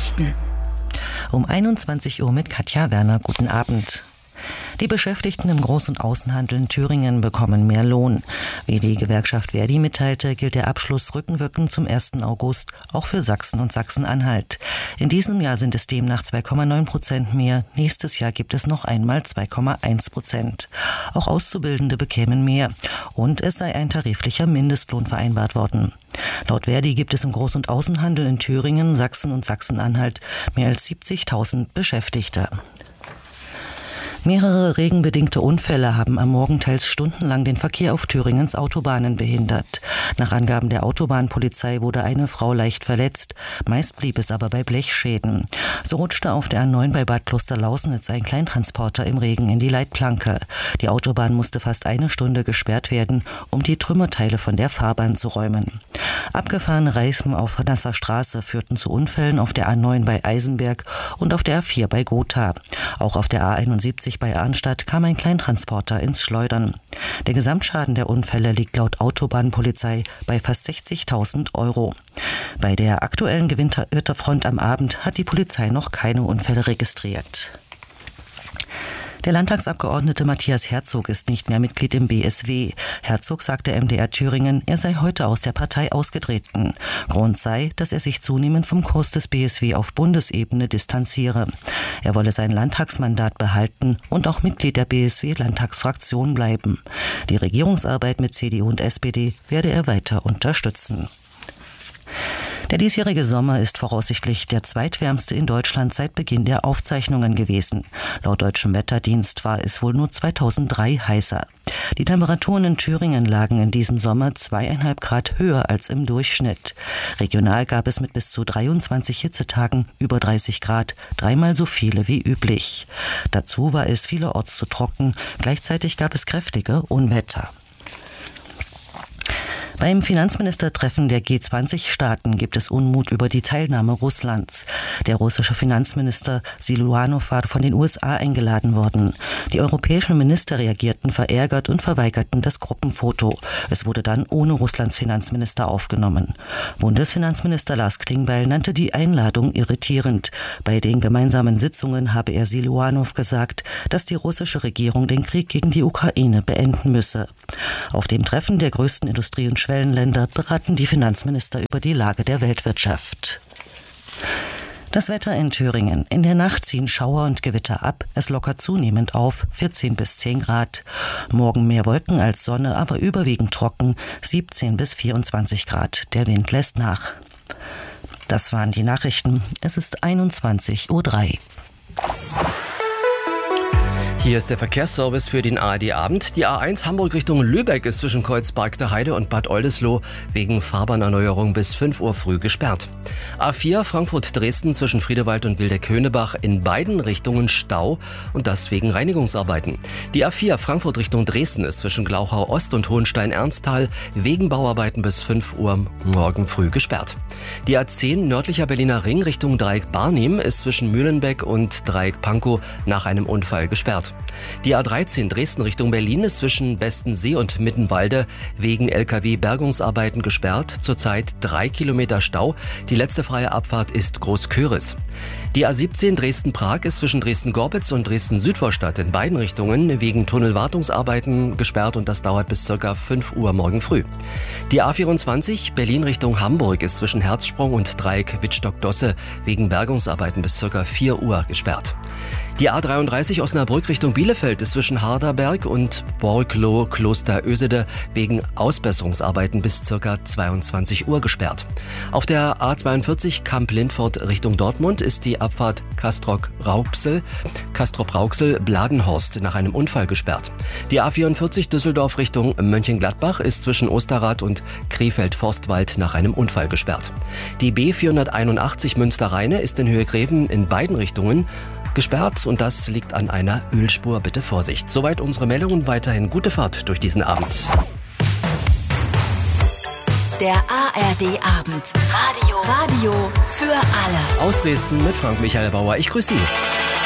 Nachrichten. Um 21 Uhr mit Katja Werner. Guten Abend. Die Beschäftigten im Groß- und Außenhandel in Thüringen bekommen mehr Lohn. Wie die Gewerkschaft Verdi mitteilte, gilt der Abschluss rückenwirkend zum 1. August auch für Sachsen und Sachsen-Anhalt. In diesem Jahr sind es demnach 2,9% mehr. Nächstes Jahr gibt es noch einmal 2,1%. Auch Auszubildende bekämen mehr. Und es sei ein tariflicher Mindestlohn vereinbart worden. Laut Verdi gibt es im Groß- und Außenhandel in Thüringen, Sachsen und Sachsen-Anhalt mehr als 70.000 Beschäftigte. Mehrere regenbedingte Unfälle haben am Morgen teils stundenlang den Verkehr auf Thüringens Autobahnen behindert. Nach Angaben der Autobahnpolizei wurde eine Frau leicht verletzt, meist blieb es aber bei Blechschäden. So rutschte auf der A9 bei Bad Klosterlausnitz ein Kleintransporter im Regen in die Leitplanke. Die Autobahn musste fast eine Stunde gesperrt werden, um die Trümmerteile von der Fahrbahn zu räumen. Abgefahrene Reifen auf nasser Straße führten zu Unfällen auf der A9 bei Eisenberg und auf der A4 bei Gotha. Auch auf der A71 bei Arnstadt kam ein Kleintransporter ins Schleudern. Der Gesamtschaden der Unfälle liegt laut Autobahnpolizei bei fast 60.000 €. Bei der aktuellen Gewitterfront am Abend hat die Polizei noch keine Unfälle registriert. Der Landtagsabgeordnete Matthias Herzog ist nicht mehr Mitglied im BSW. Herzog sagte MDR Thüringen, er sei heute aus der Partei ausgetreten. Grund sei, dass er sich zunehmend vom Kurs des BSW auf Bundesebene distanziere. Er wolle sein Landtagsmandat behalten und auch Mitglied der BSW-Landtagsfraktion bleiben. Die Regierungsarbeit mit CDU und SPD werde er weiter unterstützen. Der diesjährige Sommer ist voraussichtlich der zweitwärmste in Deutschland seit Beginn der Aufzeichnungen gewesen. Laut Deutschem Wetterdienst war es wohl nur 2003 heißer. Die Temperaturen in Thüringen lagen in diesem Sommer 2,5 Grad höher als im Durchschnitt. Regional gab es mit bis zu 23 Hitzetagen über 30 Grad, dreimal so viele wie üblich. Dazu war es vielerorts zu trocken, gleichzeitig gab es kräftige Unwetter. Beim Finanzministertreffen der G20-Staaten gibt es Unmut über die Teilnahme Russlands. Der russische Finanzminister Siluanow war von den USA eingeladen worden. Die europäischen Minister reagierten verärgert und verweigerten das Gruppenfoto. Es wurde dann ohne Russlands Finanzminister aufgenommen. Bundesfinanzminister Lars Klingbeil nannte die Einladung irritierend. Bei den gemeinsamen Sitzungen habe er Siluanow gesagt, dass die russische Regierung den Krieg gegen die Ukraine beenden müsse. Auf dem Treffen der größten Industrie- und Schwellenländer beraten die Finanzminister über die Lage der Weltwirtschaft. Das Wetter in Thüringen. In der Nacht ziehen Schauer und Gewitter ab. Es lockert zunehmend auf, 14 bis 10 Grad. Morgen mehr Wolken als Sonne, aber überwiegend trocken, 17 bis 24 Grad. Der Wind lässt nach. Das waren die Nachrichten. Es ist 21:03 Uhr. Hier ist der Verkehrsservice für den ARD-Abend. Die A1 Hamburg Richtung Lübeck ist zwischen Kreuzberg der Heide und Bad Oldesloe wegen Fahrbahnerneuerung bis 5 Uhr früh gesperrt. A4 Frankfurt-Dresden zwischen Friedewald und Wildeck-Höneberg in beiden Richtungen Stau und das wegen Reinigungsarbeiten. Die A4 Frankfurt Richtung Dresden ist zwischen Glauchau Ost und Hohenstein-Ernsthal wegen Bauarbeiten bis 5 Uhr morgen früh gesperrt. Die A10 nördlicher Berliner Ring Richtung Dreieck Barnim ist zwischen Mühlenbeck und Dreieck Pankow nach einem Unfall gesperrt. Die A13 Dresden Richtung Berlin ist zwischen Bestensee und Mittenwalde wegen LKW-Bergungsarbeiten gesperrt. Zurzeit 3 Kilometer Stau. Die letzte freie Abfahrt ist Großköris. Die A17 Dresden-Prag ist zwischen Dresden-Gorbitz und Dresden-Südvorstadt in beiden Richtungen wegen Tunnelwartungsarbeiten gesperrt und das dauert bis ca. 5 Uhr morgen früh. Die A24 Berlin Richtung Hamburg ist zwischen Herzsprung und Dreieck Wittstock-Dosse wegen Bergungsarbeiten bis ca. 4 Uhr gesperrt. Die A33 Osnabrück Richtung Bielefeld ist zwischen Harderberg und Borgloh-Kloster-Ösede wegen Ausbesserungsarbeiten bis ca. 22 Uhr gesperrt. Auf der A42 Kamp-Lindfort Richtung Dortmund ist die Abfahrt Castrop-Rauxel-Bladenhorst nach einem Unfall gesperrt. Die A44 Düsseldorf Richtung Mönchengladbach ist zwischen Osterrad und Krefeld-Forstwald nach einem Unfall gesperrt. Die B481 Münster-Rheine ist in Höhe Greven in beiden Richtungen gesperrt und das liegt an einer Ölspur. Bitte Vorsicht. Soweit unsere Meldungen. Weiterhin gute Fahrt durch diesen Abend. Der ARD-Abend. Radio für alle. Aus Dresden mit Frank Michael Bauer. Ich grüße Sie.